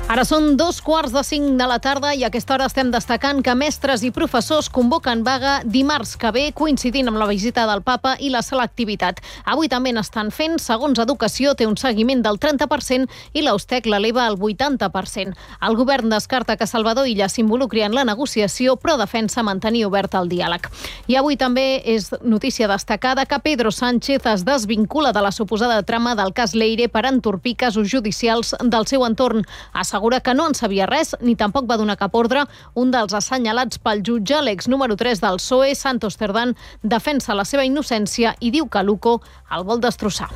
Ara són 2:45 de la tarda i a aquesta hora estem destacant que mestres i professors convoquen vaga dimarts que ve, coincidint amb la visita del papa i la selectivitat. Avui també n'estan fent, segons Educació té un seguiment del 30% i l'Eustec l'eleva al 80%. El govern descarta que Salvador Illa s'involucri en la negociació, però defensa mantenir obert el diàleg. I avui també és notícia destacada que Pedro Sánchez es desvincula de la suposada trama del cas Leire per entorpir casos judicials del seu entorn. Assegura que no en sabia res ni tampoc va donar cap ordre. Un dels assenyalats pel jutge, l'ex número 3 del PSOE, Santos Cerdán, defensa la seva innocència i diu que Luco el vol destrossar.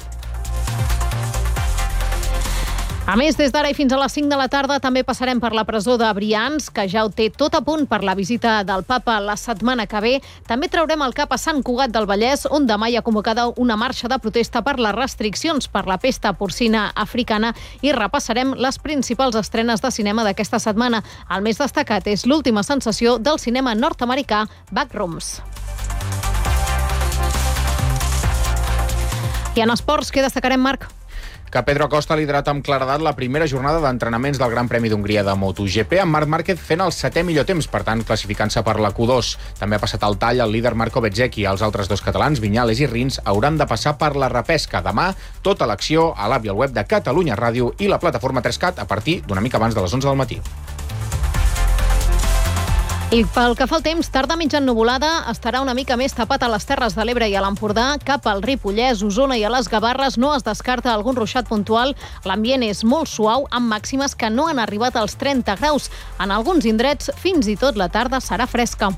A més, des d'ara i fins a les 5 de la tarda també passarem per la presó de Brians, que ja ho té tot a punt per la visita del papa la setmana que ve. També traurem el cap a Sant Cugat del Vallès, on demà hi ha convocada una marxa de protesta per les restriccions per la pesta porcina africana, i repassarem les principals estrenes de cinema d'aquesta setmana. El més destacat és l'última sensació del cinema nord-americà Backrooms. I en esports, què destacarem, Marc? Que Pedro Acosta ha liderat amb claredat la primera jornada d'entrenaments del Gran Premi d'Hongria de MotoGP, amb Marc Márquez fent el 7è millor temps, per tant, classificant-se per la Q2. També ha passat el tall el líder Marco Bezzecchi. Els altres dos catalans, Viñales i Rins, hauran de passar per la repesca. Demà, tota l'acció a l'app i al web de Catalunya Ràdio i la plataforma 3CAT a partir d'una mica abans de les 11 del matí. I pel que fa al temps, tarda mitja ennuvolada, estarà una mica més tapat a les Terres de l'Ebre i a l'Empordà. Cap al Ripollès, Osona i a les Gavarres no es descarta algun ruixat puntual. L'ambient és molt suau, amb màximes que no han arribat als 30 graus. En alguns indrets, fins i tot la tarda serà fresca.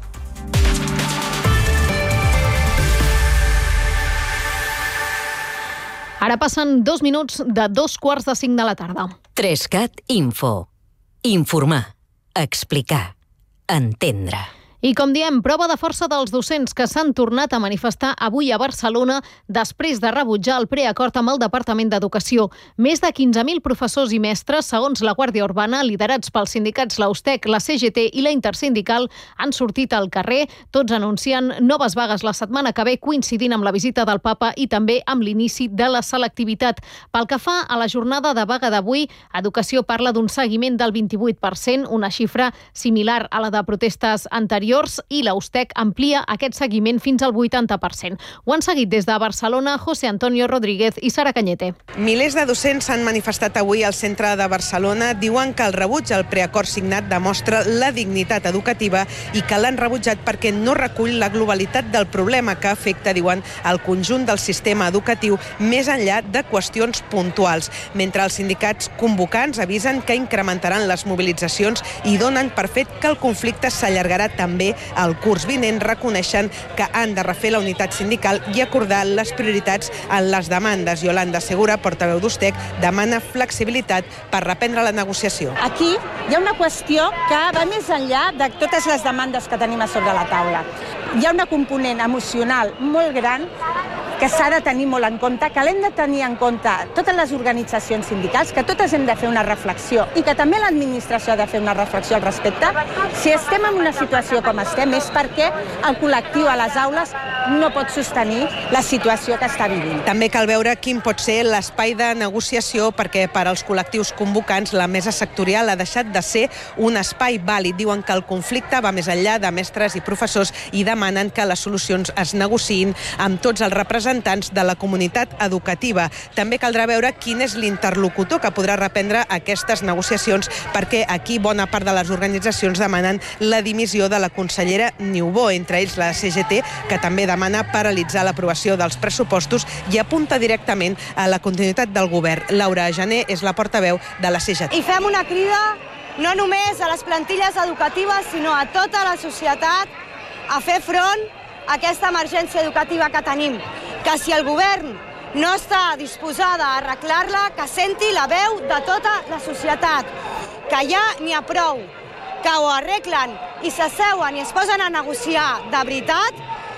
Ara passen 2 minuts de 2:45 de la tarda. 3CAT Info. Informar. Explicar. Entendre. I com diem, prova de força dels docents que s'han tornat a manifestar avui a Barcelona després de rebutjar el preacord amb el Departament d'Educació. Més de 15.000 professors i mestres, segons la Guàrdia Urbana, liderats pels sindicats l'Eustec, la CGT i la Intersindical, han sortit al carrer, tots anunciant noves vagues la setmana que ve, coincidint amb la visita del papa i també amb l'inici de la selectivitat. Pel que fa a la jornada de vaga d'avui, Educació parla d'un seguiment del 28%, una xifra similar a la de protestes anteriors, i l'Eustec amplia aquest seguiment fins al 80%. Ho han seguit des de Barcelona José Antonio Rodríguez i Sara Cañete. Milers de docents s'han manifestat avui al centre de Barcelona. Diuen que el rebuig al preacord signat demostra la dignitat educativa i que l'han rebutjat perquè no recull la globalitat del problema que afecta, diuen, el conjunt del sistema educatiu més enllà de qüestions puntuals. Mentre els sindicats convocants avisen que incrementaran les mobilitzacions i donen per fet que el conflicte s'allargarà també el curs vinent, reconeixen que han de refer la unitat sindical i acordar les prioritats en les demandes. Yolanda Segura, portaveu d'Eustec, demana flexibilitat per reprendre la negociació. Aquí hi ha una qüestió que va més enllà de totes les demandes que tenim a sobre la taula. Hi ha una component emocional molt gran que s'ha de tenir molt en compte, que l'hem de tenir en compte totes les organitzacions sindicals, que totes hem de fer una reflexió i que també l'administració ha de fer una reflexió al respecte. Si estem en una situació com estem és perquè el col·lectiu a les aules no pot sostenir la situació que està vivint. També cal veure quin pot ser l'espai de negociació, perquè per als col·lectius convocants la mesa sectorial ha deixat de ser un espai vàlid. Diuen que el conflicte va més enllà de mestres i professors i demanen que les solucions es negociïn amb tots els representants de la comunitat educativa. També caldrà veure quin és l'interlocutor que podrà reprendre aquestes negociacions, perquè aquí bona part de les organitzacions demanen la dimissió de la consellera Niubó, entre ells la CGT, que també demana paralitzar l'aprovació dels pressupostos i apunta directament a la continuïtat del govern. Laura Jané és la portaveu de la CGT. I fem una crida no només a les plantilles educatives, sinó a tota la societat a fer front a aquesta emergència educativa que tenim. Que si el govern no està disposada a arreglar-la, que senti la veu de tota la societat, que ja n'hi ha prou, que ho arreglen i s'asseuen i es posen a negociar de veritat,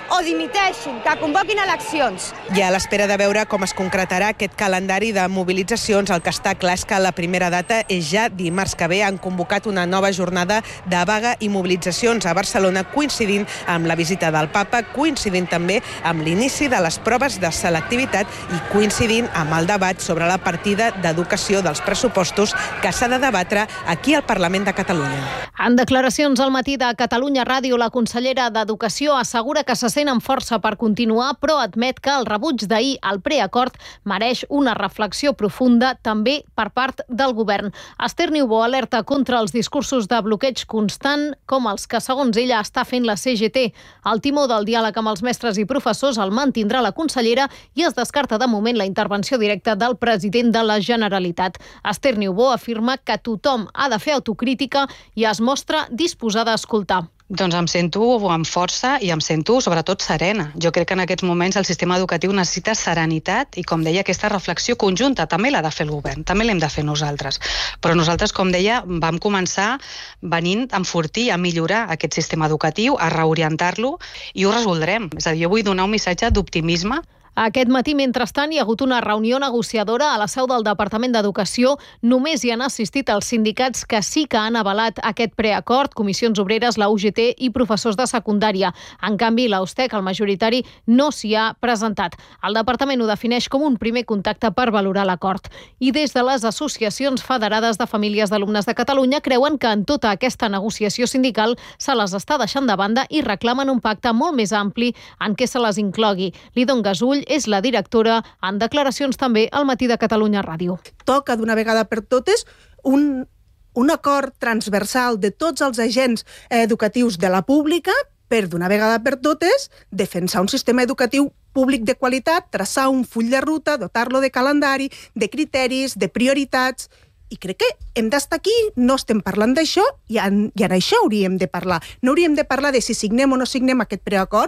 o dimiteixin, que convoquin eleccions. I a l'espera de veure com es concretarà aquest calendari de mobilitzacions, el que està clar és que la primera data és ja dimarts que ve. Han convocat una nova jornada de vaga i mobilitzacions a Barcelona, coincidint amb la visita del papa, coincidint també amb l'inici de les proves de selectivitat i coincidint amb el debat sobre la partida d'educació dels pressupostos que s'ha de debatre aquí al Parlament de Catalunya. En declaracions al matí de Catalunya Ràdio, la consellera d'Educació assegura que se sent amb força per continuar, però admet que el rebuig d'ahir al preacord mereix una reflexió profunda també per part del govern. Esther Niubó alerta contra els discursos de bloqueig constant com els que, segons ella, està fent la CGT. El timó del diàleg amb els mestres i professors el mantindrà la consellera i es descarta de moment la intervenció directa del president de la Generalitat. Esther Niubó afirma que tothom ha de fer autocrítica i es mostra disposada a escoltar. Doncs em sento amb força i em sento sobretot serena. Jo crec que en aquests moments el sistema educatiu necessita serenitat i, com deia, aquesta reflexió conjunta també l'ha de fer el govern, també l'hem de fer nosaltres. Però nosaltres, com deia, vam començar venint a enfortir, a millorar aquest sistema educatiu, a reorientar-lo i ho resoldrem. És a dir, jo vull donar un missatge d'optimisme. Aquest matí, mentrestant, hi ha hagut una reunió negociadora a la seu del Departament d'Educació. Només hi han assistit els sindicats que sí que han avalat aquest preacord, Comissions Obreres, la UGT i professors de secundària. En canvi, la USTEC, el majoritari, no s'hi ha presentat. El departament ho defineix com un primer contacte per valorar l'acord. I des de les associacions federades de famílies d'alumnes de Catalunya creuen que en tota aquesta negociació sindical se les està deixant de banda i reclamen un pacte molt més ampli en què se les inclogui. Lidon Gasull és la directora, en declaracions també al matí de Catalunya Ràdio. Toca d'una vegada per totes un acord transversal de tots els agents educatius de la pública per d'una vegada per totes defensar un sistema educatiu públic de qualitat, traçar un full de ruta, dotar-lo de calendari, de criteris, de prioritats. I crec que hem d'estar aquí, no estem parlant d'això i en això hauríem de parlar. No hauríem de parlar de si signem o no signem aquest preacord.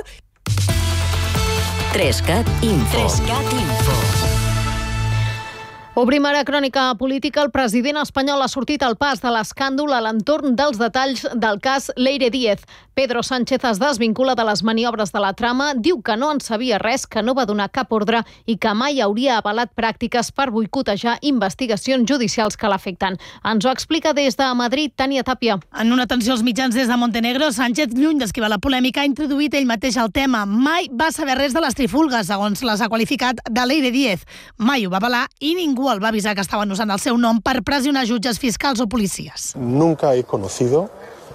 3CAT Info. Obrim ara crònica política. El president espanyol ha sortit al pas de l'escàndol a l'entorn dels detalls del cas Leire Díez. Pedro Sánchez es desvincula de les maniobres de la trama, diu que no en sabia res, que no va donar cap ordre i que mai hauria avalat pràctiques per boicotejar investigacions judicials que l'afecten. Ens ho explica des de Madrid, Tània Tàpia. En una atenció als mitjans des de Montenegro, Sánchez, lluny d'esquivar la polèmica, ha introduït ell mateix el tema. Mai va saber res de les trifulgues, segons les ha qualificat, de Leire Díez. Mai ho va avalar i ningú el va avisar que estaven usant el seu nom per pressionar jutges, fiscals o policies. Nunca he conocido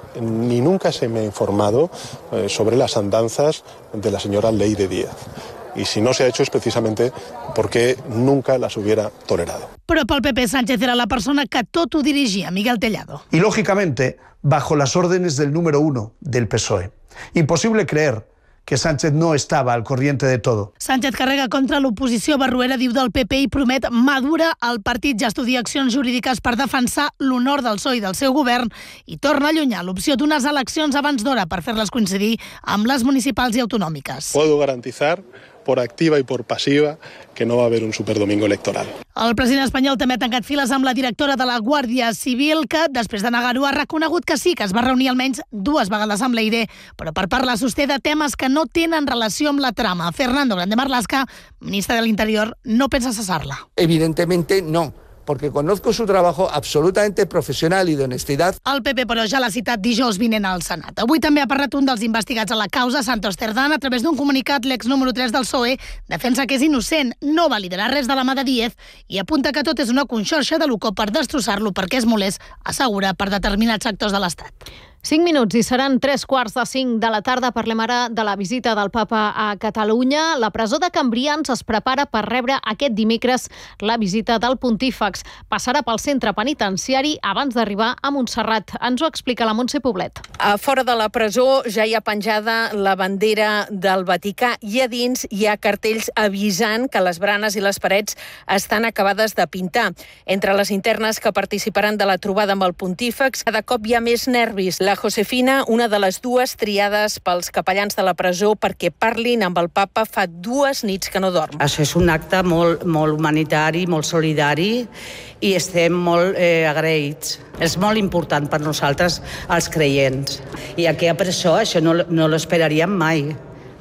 ni nunca se me ha informado sobre las andanzas de la señora Leire Díez. Y si no se ha hecho es precisamente porque nunca las hubiera tolerado. Però pel PP, Sánchez era la persona que tot ho dirigia, Miguel Tellado. Y lógicamente, bajo las órdenes del número 1 del PSOE. Imposible creer que Sánchez no estava al corriente de todo. Sánchez carrega contra l'oposició barruera, diu del PP, i promet mà dura. El partit ja estudia accions jurídiques per defensar l'honor del PSOE i del seu govern i torna a allunyar l'opció d'unes eleccions abans d'hora per fer-les coincidir amb les municipals i autonòmiques. Puedo garantizar por activa y por pasiva que no va a haber un superdomingo electoral. El president espanyol també ha tancat files amb la directora de la Guàrdia Civil, que, després de negar-ho, ha reconegut que sí, que es va reunir almenys 2 vegades amb Leire, però per parlar sosté de temes que no tenen relació amb la trama. Fernando Grande Marlaska, ministre de l'Interior, no pensa cessar-la. Evidentemente no, porque conozco su trabajo absolutamente profesional y de honestidad. El PP, però, ja l'ha citat dijous vinent al Senat. Avui també ha parlat un dels investigats a la causa, Santos Cerdán. A través d'un comunicat, l'ex número 3 del PSOE defensa que és innocent, no va liderar res de la mà de Díez i apunta que tot és una conxorxa de l'UCO per destrossar-lo perquè és molest, assegura, per determinats sectors de l'Estat. 5 minuts i seran 3:45 de la tarda. Parlem ara de la visita del papa a Catalunya. La presó de Cambrians es prepara per rebre aquest dimecres la visita del pontífex. Passarà pel centre penitenciari abans d'arribar a Montserrat. Ens ho explica la Montse Poblet. A fora de la presó ja hi ha penjada la bandera del Vaticà i a dins hi ha cartells avisant que les branes i les parets estan acabades de pintar. Entre les internes que participaran de la trobada amb el pontífex, cada cop hi ha més nervis. La Josefina, una de les 2 triades pels capellans de la presó perquè parlin amb el papa, fa 2 nits que no dorm. Això és un acte molt humanitari, molt solidari i estem molt agraïts. És molt important per nosaltres, els creients. I aquí a presó això no l'esperaríem mai.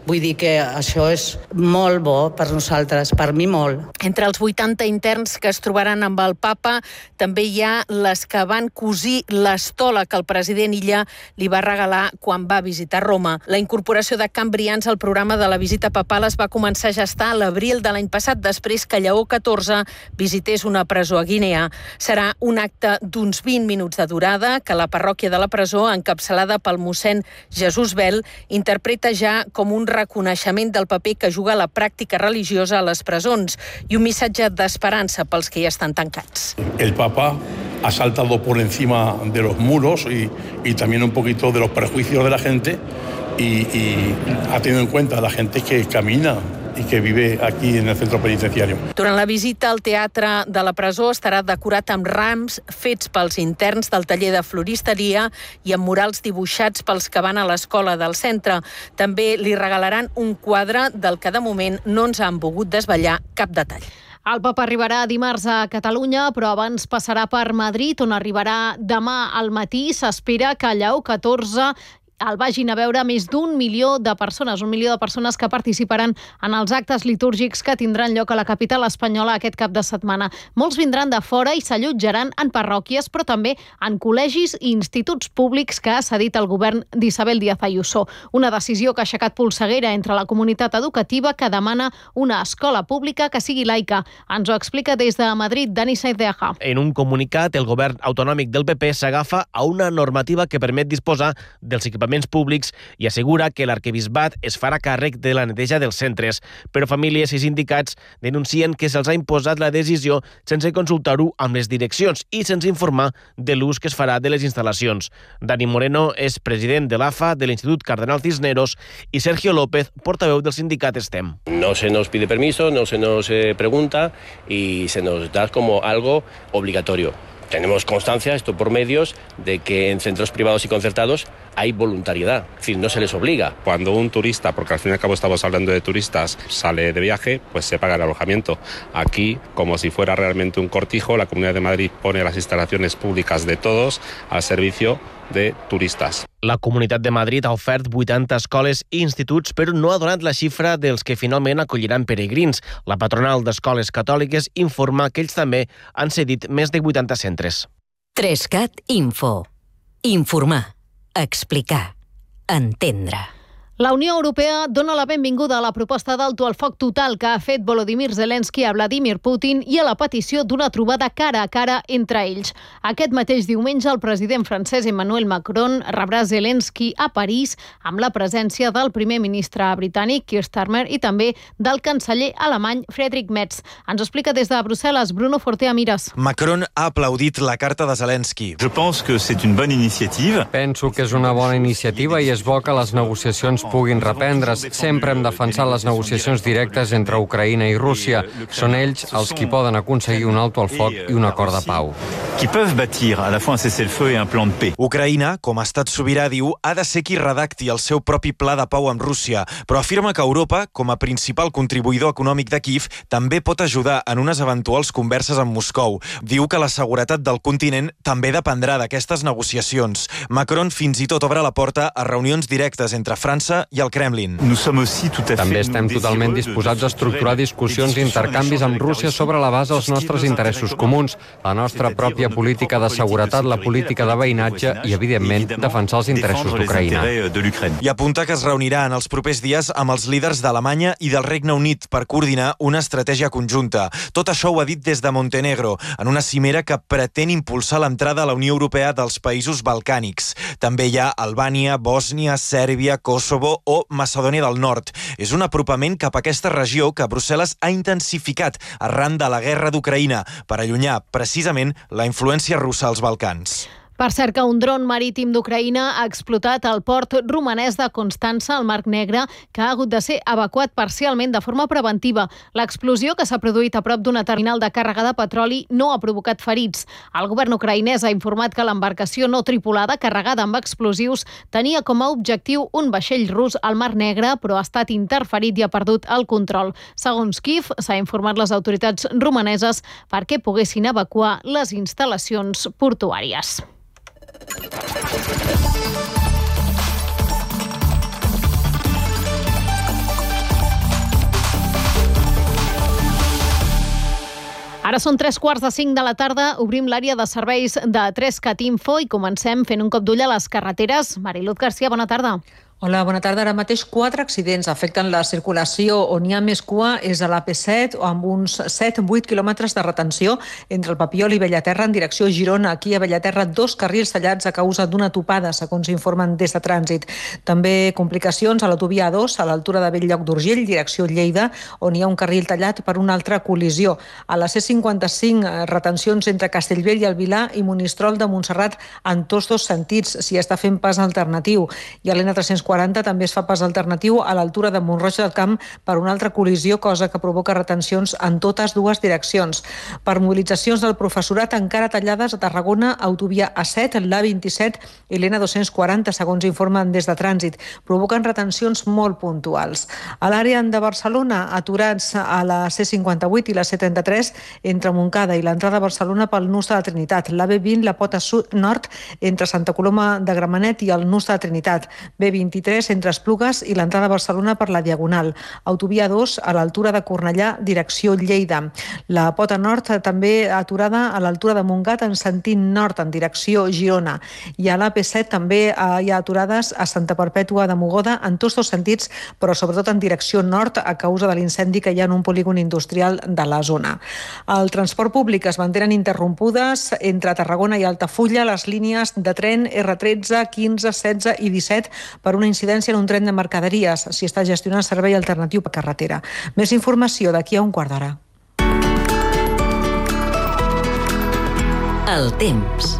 Vull dir que això és molt bo per nosaltres, per mi molt. Entre els 80 interns que es trobaran amb el papa també hi ha les que van cosir l'estola que el president Illa li va regalar quan va visitar Roma. La incorporació de cambrians al programa de la visita papal es va començar a gestar a l'abril de l'any passat, després que Lleó XIV visités una presó a Guinea. Serà un acte d'uns 20 minuts de durada que la parròquia de la presó, encapçalada pel mossèn Jesús Bel, interpreta ja com un reconeixement del paper que juga la pràctica religiosa a les presons i un missatge d'esperança pels que ja estan tancats. El Papa ha saltado por encima de los muros y también un poquito de los prejuicios de la gente y ha tenido en cuenta a la gente que camina i que vive aquí en el centro penitenciario. Durant la visita, el teatre de la presó estarà decorat amb rams fets pels interns del taller de floristeria i amb murals dibuixats pels que van a l'escola del centre. També li regalaran un quadre del que de moment no ens han volgut desvetllar cap detall. El papa arribarà dimarts a Catalunya, però abans passarà per Madrid, on arribarà demà al matí. S'espera que Lleó XIV el vagin a veure més d'1 milió de persones, 1 milió de persones que participaran en els actes litúrgics que tindran lloc a la capital espanyola aquest cap de setmana. Molts vindran de fora i s'allotjaran en parròquies, però també en col·legis i instituts públics que ha cedit el govern d'Isabel Díaz Ayuso. Una decisió que ha aixecat polseguera entre la comunitat educativa, que demana una escola pública que sigui laica. Ens ho explica des de Madrid Dani Saizdeja. En un comunicat, el govern autonòmic del PP s'agafa a una normativa que permet disposar dels equipaments públics i assegura que l'arquebisbat es farà càrrec de la neteja dels centres. Però famílies i sindicats denuncien que se'ls ha imposat la decisió sense consultar-ho amb les direccions i sense informar de l'ús que es farà de les instal·lacions. Dani Moreno és president de l'AFA, de l'Institut Cardenal Cisneros, i Sergio López, portaveu del sindicat STEM. No se nos pide permiso, no se nos pregunta y se nos da como algo obligatorio. Tenemos constancia, esto por medios, de que en centros privados y concertados hay voluntariedad, es decir, no se les obliga. Cuando un turista, porque al fin y al cabo estamos hablando de turistas, sale de viaje, pues se paga el alojamiento. Aquí, como si fuera realmente un cortijo, la Comunidad de Madrid pone las instalaciones públicas de todos al servicio de turistas. La Comunitat de Madrid ha ofert 80 escoles i instituts, però no ha donat la xifra dels que finalment acolliran peregrins. La patronal d'escoles catòliques informa que ells també han cedit més de 80 centres. 3CAT Info. Informar, explicar, entendre. La Unió Europea dona la benvinguda a la proposta d'alto al foc total que ha fet Volodymyr Zelensky a Vladimir Putin i a la petició d'una trobada cara a cara entre ells. Aquest mateix diumenge, el president francès Emmanuel Macron rebrà Zelensky a París amb la presència del primer ministre britànic Keir Starmer i també del canceller alemany Friedrich Merz. Ens ho explica des de Brussel·les Bruno Fortea Miras. Macron ha aplaudit la carta de Zelensky. Penso que és una bona iniciativa i és bo que les negociacions puguin reprendre's. Sempre hem defensat les negociacions directes entre Ucraïna i Rússia. Són ells els qui poden aconseguir un alto al foc i un acord de pau. Ucraïna, com a estat sobirà, diu, ha de ser qui redacti el seu propi pla de pau amb Rússia, però afirma que Europa, com a principal contribuïdor econòmic de Kíev, també pot ajudar en unes eventuals converses amb Moscou. Diu que la seguretat del continent també dependrà d'aquestes negociacions. Macron fins i tot obre la porta a reunions directes entre França i el Kremlin. També estem totalment disposats a estructurar discussions i intercanvis amb Rússia sobre la base dels nostres interessos comuns, la nostra pròpia política de seguretat, la política de veïnatge i, evidentment, defensar els interessos d'Ucraïna. I apunta que es reunirà en els propers dies amb els líders d'Alemanya i del Regne Unit per coordinar una estratègia conjunta. Tot això ho ha dit des de Montenegro, en una cimera que pretén impulsar l'entrada a la Unió Europea dels països balcànics. També hi ha Albània, Bòsnia, Sèrbia, Kosovo o Macedònia del Nord. És un apropament cap a aquesta regió que Brussel·les ha intensificat arran de la guerra d'Ucraïna per allunyar precisament la influència russa als Balcans. Per cert, que un dron marítim d'Ucraïna ha explotat al port romanès de Constança, al Mar Negre, que ha hagut de ser evacuat parcialment de forma preventiva. L'explosió, que s'ha produït a prop d'una terminal de càrrega de petroli, no ha provocat ferits. El govern ucraïnès ha informat que l'embarcació no tripulada, carregada amb explosius, tenia com a objectiu un vaixell rus al Mar Negre, però ha estat interferit i ha perdut el control. Segons Kíev, s'ha informat les autoritats romaneses perquè poguessin evacuar les instal·lacions portuàries. Ara són 3:45 de la tarda, obrim l'àrea de serveis de 3CAT Info i comencem fent un cop d'ull a les carreteres. Mariluz García, bona tarda. Hola, bona tarda. Ara mateix 4 accidents afecten la circulació. On hi ha més cua és a l'AP7, amb uns 7-8 quilòmetres de retenció entre el Papiol i Bellaterra en direcció a Girona. Aquí a Bellaterra 2 carrils tallats a causa d'una topada, segons informen des de Trànsit. També complicacions a l'autovia A2, a l'altura de Bell-lloc d'Urgell, direcció Lleida, on hi ha un carril tallat per una altra col·lisió. A la C55, retencions entre Castellbell i el Vilar i Monistrol de Montserrat en tots dos sentits, s'hi està fent pas alternatiu. I a l'N340 també es fa pas alternatiu a l'altura de Mont-roig del Camp per una altra col·lisió, cosa que provoca retencions en totes dues direccions. Per mobilitzacions del professorat encara tallades a Tarragona, autovia A7, l'A27 i l'N240, segons informen des de Trànsit. Provoquen retencions molt puntuals. A l'àrea de Barcelona, aturats a la C58 i la C33 entre Montcada i l'entrada a Barcelona pel nus de la Trinitat. l'AB20, la pota sud-nord, entre Santa Coloma de Gramenet i el nus de la Trinitat. B23 entre Esplugues i l'entrada a Barcelona per la Diagonal. Autovia 2 a l'altura de Cornellà, direcció Lleida. La pota nord també aturada a l'altura de Montgat en sentit nord, en direcció Girona. I a l'AP7 també hi ha aturades a Santa Perpètua de Mogoda en tots dos sentits, però sobretot en direcció nord a causa de l'incendi que hi ha en un polígon industrial de la zona. El transport públic es mantenen interrompudes entre Tarragona i Altafulla les línies de tren R13, 15, 16 i 17 per una incidència en un tren de mercaderies. S'hi està gestionant servei alternatiu per carretera. Més informació d'aquí a un quart d'hora. El temps.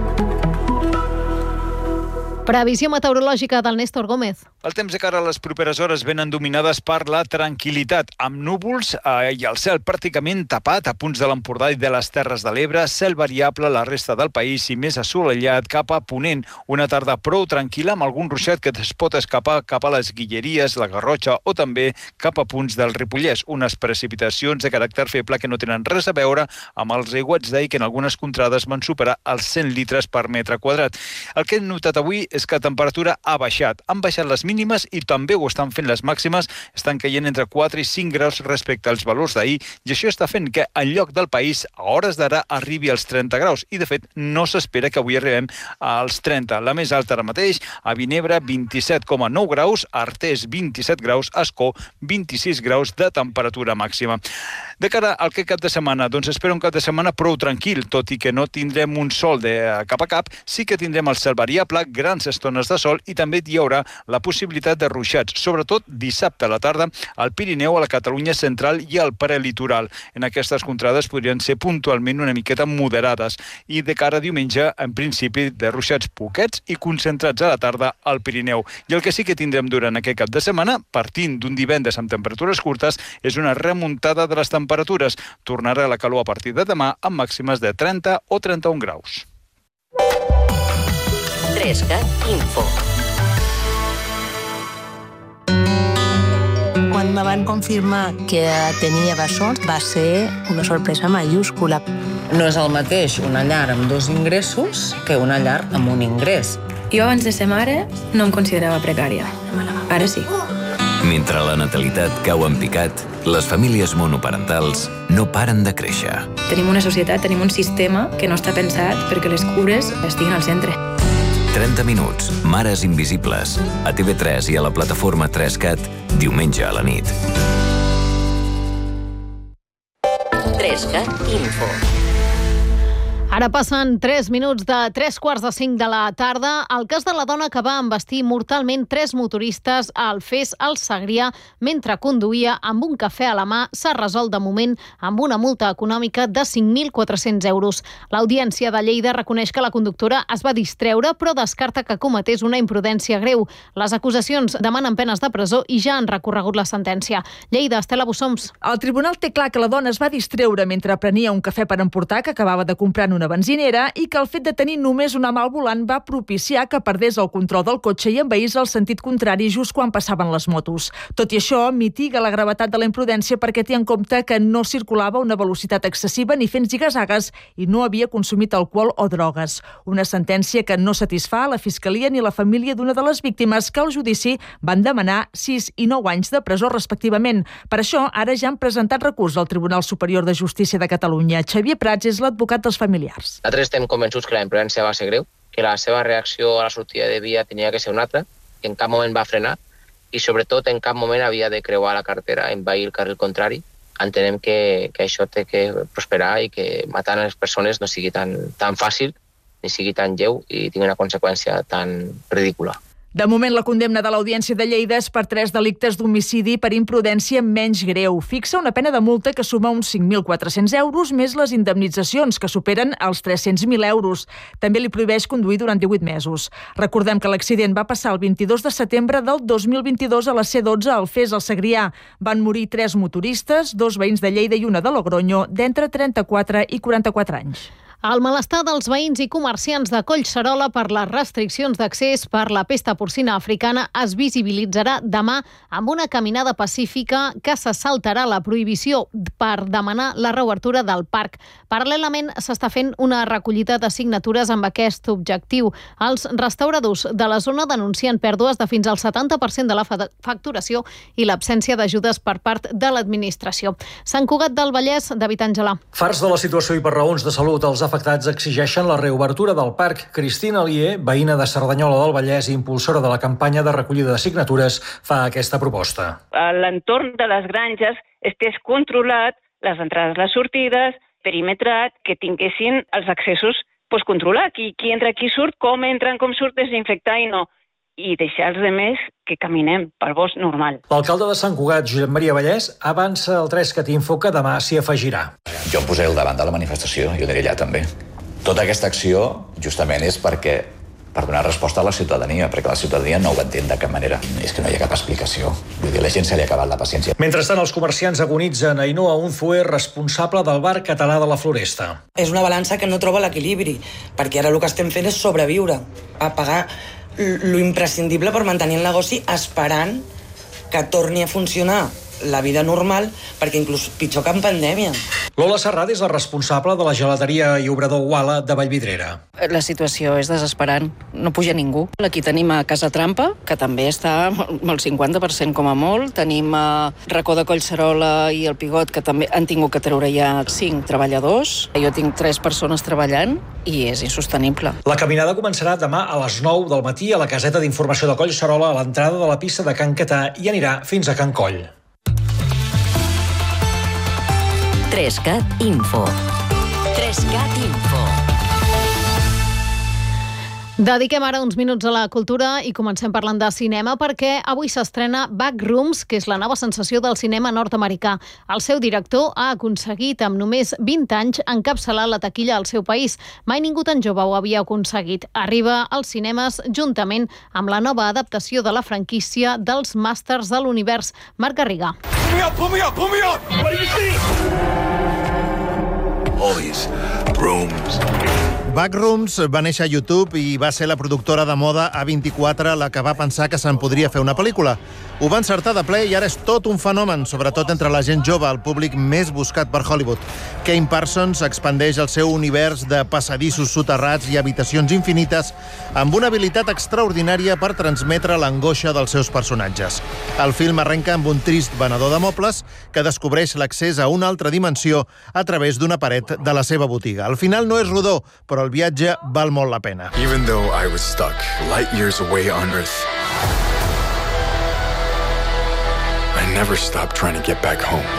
Previsió meteorològica del Néstor Gómez. El temps de cara a les properes hores venen dominades per la tranquil·litat, amb núvols i el cel pràcticament tapat a punts de l'Empordà i de les Terres de l'Ebre, cel variable a la resta del país i més assolellat cap a Ponent. Una tarda prou tranquil·la amb algun ruixat que es pot escapar cap a les Guilleries, la Garrotxa o també cap a punts del Ripollès. Unes precipitacions de caràcter feble que no tenen res a veure amb els aiguats d'ahir que en algunes contrades van superar els 100 litres per metre quadrat. El que hem notat avui és que la temperatura ha baixat. Han baixat les mínimes i també ho estan fent les màximes. Estan caient entre 4 i 5 graus respecte als valors d'ahir i això està fent que en lloc del país a hores d'ara arribi als 30 graus i de fet no s'espera que avui arribem als 30. La més alta ara mateix a Vinebre 27,9 graus, Artés 27 graus, Ascó 26 graus de temperatura màxima. De cara al cap de setmana, doncs espero un cap de setmana prou tranquil, tot i que no tindrem un sol de cap a cap, sí que tindrem el cel variable, grans estones de sol i també hi haurà la possibilitat de ruixats, sobretot dissabte a la tarda al Pirineu, a la Catalunya central i al prelitoral. En aquestes contrades podrien ser puntualment una miqueta moderades i de cara a diumenge, en principi, de ruixats poquets i concentrats a la tarda al Pirineu. I el que sí que tindrem durant aquest cap de setmana, partint d'un divendres amb temperatures curtes, és una remuntada de les temperatures. Tornarà la calor a partir de demà amb màximes de 30 o 31 graus. 3CAT Info. Quan me van confirmar que tenia bessons va ser una sorpresa mayúscula. No és el mateix una llar amb 2 ingressos que una llar amb un ingrés. Jo abans de ser mare no em considerava precària. Ara sí. Mentre la natalitat cau en picat, les famílies monoparentals no paren de créixer. Tenim una societat, tenim un sistema que no està pensat perquè les cures estiguin al centre. 30 minuts, Mares Invisibles, a TV3 i a la plataforma 3CAT, diumenge a la nit. 3CAT Info. Ara passen 3 minuts de 3:45 de la tarda. El cas de la dona que va embestir mortalment 3 motoristes a Alfés, al Segrià, mentre conduïa amb un cafè a la mà, s'ha resolt de moment amb una multa econòmica de 5.400 euros. L'Audiència de Lleida reconeix que la conductora es va distreure, però descarta que cometés una imprudència greu. Les acusacions demanen penes de presó i ja han recorregut la sentència. Lleida, Estela Bussoms. El tribunal té clar que la dona es va distreure mentre prenia un cafè per emportar que acabava de comprar en una benzinera i que el fet de tenir només una mà al volant va propiciar que perdés el control del cotxe i envaís el sentit contrari just quan passaven les motos. Tot i això, mitiga la gravetat de la imprudència perquè té en compte que no circulava a una velocitat excessiva ni fent zigazagues i no havia consumit alcohol o drogues. Una sentència que no satisfà la Fiscalia ni la família d'una de les víctimes que al judici van demanar 6 i 9 anys de presó respectivament. Per això, ara ja han presentat recurs al Tribunal Superior de Justícia de Catalunya. Xavier Prats és l'advocat dels familiars. Nosaltres estem convençuts que la imprudència va ser greu, que la seva reacció a la sortida de via tenia que ser una altra, que en cap moment va frenar i sobretot en cap moment havia de creuar la carretera, envair el carril contrari. Entenem que això té que prosperar i que matar les persones no sigui tan fàcil ni sigui tan lleu i tingui una conseqüència tan ridícula. De moment, la condemna de l'Audiència de Lleida és per 3 delictes d'homicidi per imprudència menys greu. Fixa una pena de multa que suma uns 5.400 euros més les indemnitzacions, que superen els 300.000 euros. També li prohibeix conduir durant 18 mesos. Recordem que l'accident va passar el 22 de setembre del 2022 a la C12 al Fes, al Segrià. Van morir 3 motoristes, 2 veïns de Lleida i una de Logroño, d'entre 34 i 44 anys. El malestar dels veïns i comerciants de Collserola per les restriccions d'accés per la pesta porcina africana es visibilitzarà demà amb una caminada pacífica que se saltarà la prohibició per demanar la reobertura del parc. Paral·lelament, s'està fent una recollida de signatures amb aquest objectiu. Els restauradors de la zona denuncien pèrdues de fins al 70% de la facturació i l'absència d'ajudes per part de l'administració. Sant Cugat del Vallès, David Àngela. Farts de la situació i per raons de salut, els afectats exigeixen la reobertura del parc. Cristina Alier, veïna de Cerdanyola del Vallès i impulsora de la campanya de recollida de signatures, fa aquesta proposta. L'entorn de les granges estés controlat, les entrades, les sortides, perimetrat, que tinguessin els accessos controlat. Qui entra, qui surt, com entren, com surt, desinfectar i no. I deixar els altres que caminem pel bosc normal. L'alcalde de Sant Cugat, Josep Maria Vallès, avança al 3CAT-Info que demà s'hi afegirà. Jo em posaré al davant de la manifestació, jo aniré allà també. Tota aquesta acció justament és per donar resposta a la ciutadania, perquè la ciutadania no ho entén de cap manera. És que no hi ha cap explicació. Vull dir, a la gent se li ha acabat la paciència. Mentrestant, els comerciants agonitzen. Ainhoa Unzué, responsable del bar català de la Floresta. És una balança que no troba l'equilibri, perquè ara el que estem fent és sobreviure, a pagar lo imprescindible per mantenir el negoci esperant que torni a funcionar la vida normal, perquè inclús pitjor que en pandèmia. Lola Serrat és la responsable de la gelateria i obrador Uala de Vallvidrera. La situació és desesperant, no puja ningú. Aquí tenim a Casa Trampa, que també està al 50% com a molt. Tenim a Racó de Collserola i el Pigot, que també han tingut que treure ja 5 treballadors. Jo tinc 3 persones treballant i és insostenible. La caminada començarà demà a les 9 del matí a la caseta d'informació de Collserola, a l'entrada de la pista de Can Catà, i anirà fins a Can Coll. 3CAT Info. 3CAT Info. Dediquem ara uns minuts a la cultura i comencem parlant de cinema perquè avui s'estrena Backrooms, que és la nova sensació del cinema nord-americà. El seu director ha aconseguit amb només 20 anys encapçalar la taquilla al seu país. Mai ningú tan jove ho havia aconseguit. Arriba als cinemes juntament amb la nova adaptació de la franquícia dels Màsters de l'Univers. Marc Garriga. Pull me up! What do you see? All these rooms. Backrooms va néixer a YouTube i va ser la productora de moda A24 la que va pensar que se'n podria fer una pel·lícula. Ho va encertar de ple i ara és tot un fenomen, sobretot entre la gent jove, el públic més buscat per Hollywood. Kane Parsons expandeix el seu univers de passadissos soterrats i habitacions infinites amb una habilitat extraordinària per transmetre l'angoixa dels seus personatges. El film arrenca amb un trist venedor de mobles que descobreix l'accés a una altra dimensió a través d'una paret de la seva botiga. Al final no és rodó, però el viatge val molt la pena. Even though I was stuck light years away on Earth, I never stopped trying to get back home.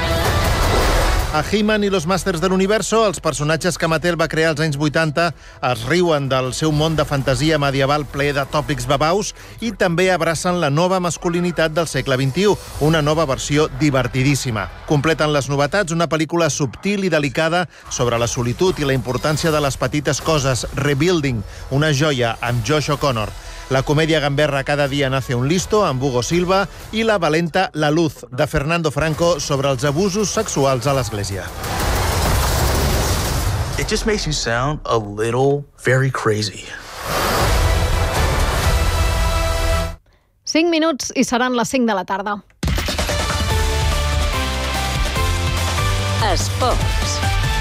A He-Man i los Màsters de l'Universo, els personatges que Mattel va crear als anys 80 es riuen del seu món de fantasia medieval ple de tòpics babaus i també abracen la nova masculinitat del segle XXI, una nova versió divertidíssima. Completen les novetats una pel·lícula subtil i delicada sobre la solitud i la importància de les petites coses, Rebuilding, una joia amb Josh O'Connor. La comèdia gamberra Cada dia nace un listo, amb Hugo Silva, i la valenta La luz, de Fernando Franco, sobre els abusos sexuals a l'Església. It just makes you sound a little very crazy. 5 minuts i seran les 5 de la tarda. Esports.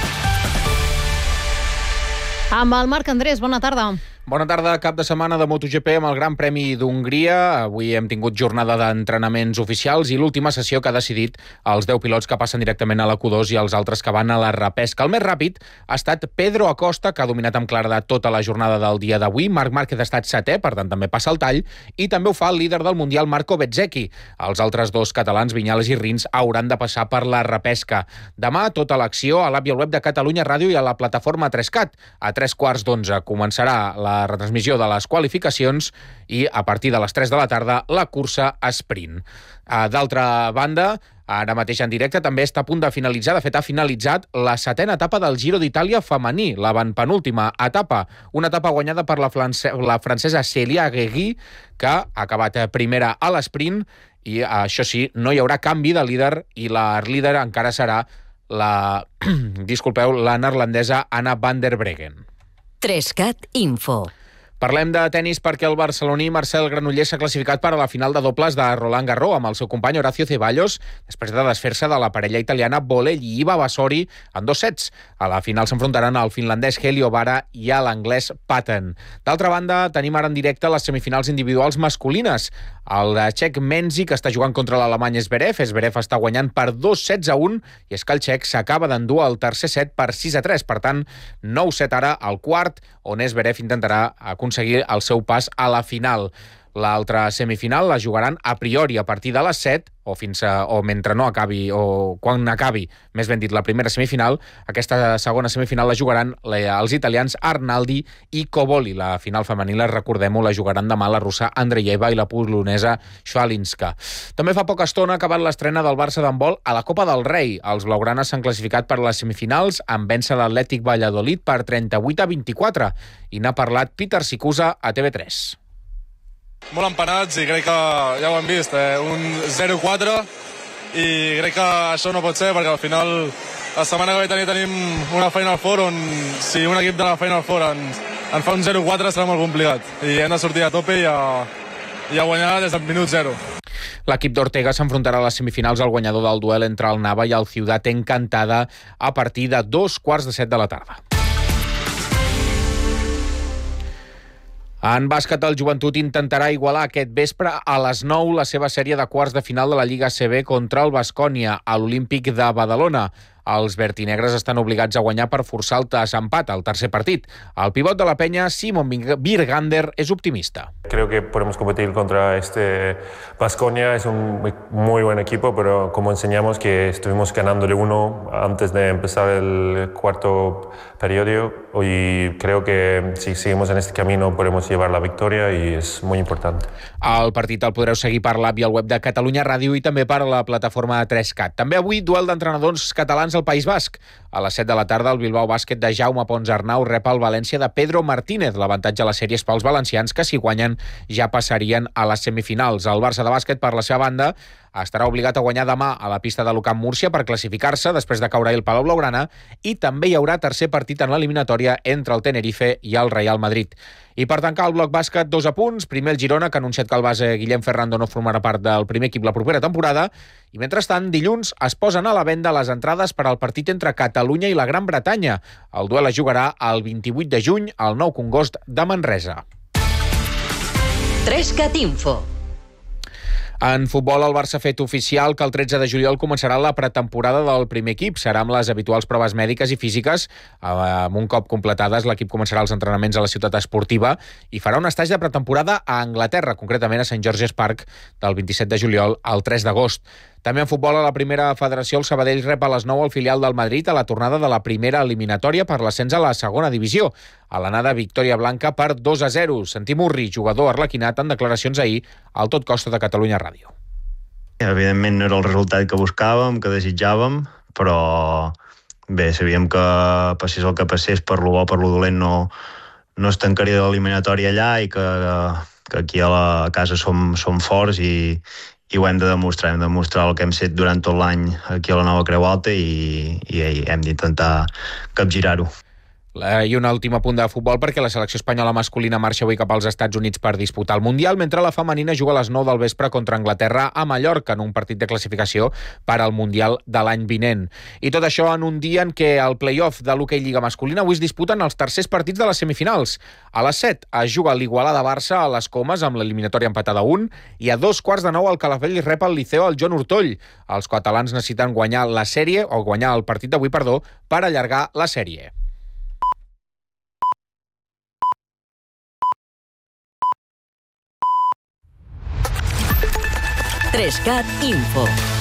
Amb el Marc Andrés, bona tarda. Bona tarda, cap de setmana de MotoGP amb el Gran Premi d'Hongria. Avui hem tingut jornada d'entrenaments oficials i l'última sessió que ha decidit els 10 pilots que passen directament a la Q2 i els altres que van a la repesca. El més ràpid ha estat Pedro Acosta, que ha dominat amb claredat tota la jornada del dia d'avui. Marc Márquez ha estat 7è, per tant també passa el tall, i també ho fa el líder del Mundial, Marco Bezzecchi. Els altres dos catalans, Viñales i Rins, hauran de passar per la repesca. Demà, tota l'acció a l'app i al web de Catalunya Ràdio i a la plataforma 3CAT. A 3:15 començarà la retransmissió de les qualificacions i a partir de les 3 de la tarda la cursa sprint. D'altra banda, ara mateix en directe també està a punt de finalitzar, de fet ha finalitzat la 7a etapa del Giro d'Itàlia femení, l'avantpenúltima etapa, una etapa guanyada per la francesa Célia Guégui, que ha acabat primera a l'esprint i això sí, no hi haurà canvi de líder i la líder encara serà la neerlandesa Anna van der Breggen. 3CAT Info. Parlem de tennis perquè el barceloní Marcel Granollers s'ha classificat per a la final de dobles de Roland Garros amb el seu company Horacio Ceballos després de desfer-se de la parella italiana Bolell i Iva Bassori en 2 sets. A la final s'enfrontaran el finlandès Helio Vara i a l'anglès Patten. D'altra banda, tenim ara en directe les semifinals individuals masculines. El txec Menzi, que està jugant contra l'alemany Zverev. Zverev està guanyant per 2-1 i és que el txec s'acaba d'endur el tercer set per 6-3. Per tant, 9-7 ara al quart, on Zverev intentarà aconseguir el seu pas a la final. L'altra semifinal la jugaran a priori a partir de les 7 o mentre no acabi, o quan acabi, més ben dit, la primera semifinal. Aquesta segona semifinal la jugaran els italians Arnaldi i Coboli. La final femenina, recordem-ho, la jugaran demà la russa Andreyeva i la polonesa Schwalinska. També fa poca estona ha acabat l'estrena del Barça d'handbol a la Copa del Rei. Els blaugranes s'han classificat per les semifinals amb vèncer l'Atlètic Valladolid per 38-24 i n'ha parlat Peter Sikusa a TV3. Molt empanats i crec que ja ho hem vist, un 0-4 i crec que això no pot ser perquè al final la setmana que ve tenim una Final Four on si un equip de la Final Four en fa un 0-4 serà molt complicat i hem de sortir a tope i a guanyar des del minut 0. L'equip d'Ortega s'enfrontarà a les semifinals al guanyador del duel entre el Nava i el Ciutat Encantada a partir de 2:15 de la tarda. En bàsquet, el Joventut intentarà igualar aquest vespre a les 9 la seva sèrie de quarts de final de la Lliga ACB contra el Baskonia a l'Olímpic de Badalona. Els vertinegres estan obligats a guanyar per forçar el desempat al tercer partit. El pivot de la penya, Simon Birgander, és optimista. Creo que podemos competir contra este Baskonia. Es un muy buen equipo, pero como enseñamos que estuvimos ganándole 1 antes de empezar el cuarto periodo y creo que si seguimos en este camino podemos llevar la victoria y es muy importante. El partit el podreu seguir per l'app i al web de Catalunya Ràdio i també per la plataforma 3CAT. També avui duel d'entrenadors catalans al País Basc. A les 7 de la tarda, el Bilbao Bàsquet de Jaume Pons Arnau rep el València de Pedro Martínez. L'avantatge a la sèrie és pels valencians, que si guanyen ja passarien a les semifinals. El Barça de bàsquet, per la seva banda, estarà obligat a guanyar demà a la pista de l'Ucamp Múrcia per classificar-se després de caure el Palau Blaugrana i també hi haurà tercer partit en l'eliminatòria entre el Tenerife i el Real Madrid. I per tancar el bloc bàsquet, 2 apunts. Primer el Girona, que ha anunciat que el base Guillem Ferrando no formarà part del primer equip la propera temporada. I mentrestant, dilluns es posen a la venda les entrades per al partit entre Catalunya i la Gran Bretanya. El duel es jugarà el 28 de juny al Nou Congost de Manresa. 3CAT Info. En futbol, el Barça ha fet oficial que el 13 de juliol començarà la pretemporada del primer equip. Serà amb les habituals proves mèdiques i físiques. Amb un cop completades, l'equip començarà els entrenaments a la ciutat esportiva i farà un estatge de pretemporada a Anglaterra, concretament a St. George's Park, del 27 de juliol al 3 d'agost. També en futbol, a la primera federació, el Sabadell rep a les 9 el filial del Madrid a la tornada de la primera eliminatòria per l'ascens a la segona divisió. A l'anada, victòria blanca per 2-0. Santi Murri, jugador arlequinat, en declaracions ahir al Tot Costa de Catalunya Ràdio. Evidentment no era el resultat que buscàvem, que desitjàvem, però bé, sabíem que passés el que passés, per lo bo, per lo dolent, no es tancaria l'eliminatòria allà i que aquí a la casa som forts i ho hem de demostrar. Hem de demostrar el que hem fet durant tot l'any aquí a la Nova Creu Alta i hem d'intentar capgirar-ho. I un últim apunt de futbol perquè la selecció espanyola masculina marxa avui cap als Estats Units per disputar el Mundial, mentre la femenina juga a les 9 del vespre contra Anglaterra a Mallorca en un partit de classificació per al Mundial de l'any vinent. I tot això en un dia en què el play-off de l'hoquei Lliga masculina avui es disputen els tercers partits de les semifinals. A les 7 es juga l'Igualada-Barça a les Comes amb l'eliminatòria empatada a 1 i a 2:15 al Calafell rep el Liceo al Joan Ortoll. Els catalans necessiten guanyar la sèrie, o guanyar el partit d'avui, per allargar la sèrie. Trescat Info.